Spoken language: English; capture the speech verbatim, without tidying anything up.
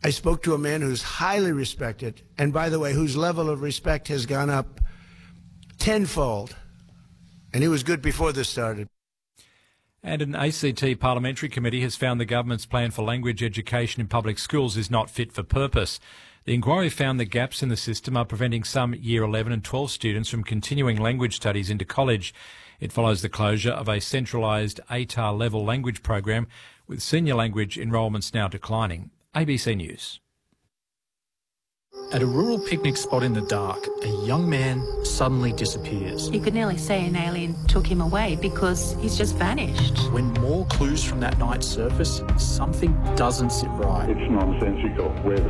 I spoke to a man who's highly respected, and by the way, whose level of respect has gone up tenfold. And he was good before this started. And an A C T parliamentary committee has found the government's plan for language education in public schools is not fit for purpose. The inquiry found that gaps in the system are preventing some Year eleven and twelve students from continuing language studies into college. It follows the closure of a centralised A T A R-level language program, with senior language enrolments now declining. A B C News. At a rural picnic spot in the dark, a young man suddenly disappears. You could nearly say an alien took him away because he's just vanished. When more clues from that night surface, something doesn't sit right. It's nonsensical. We're